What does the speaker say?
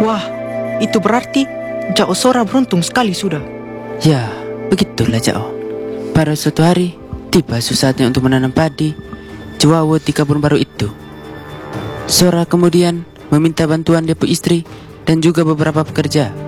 Wah, itu berarti Jao Sora beruntung sekali sudah. Ya, begitulah Jao. Pada suatu hari, tiba saatnya untuk menanam padi Jewawut di kebun baru itu. Sora kemudian meminta bantuan Depu istri dan juga beberapa pekerja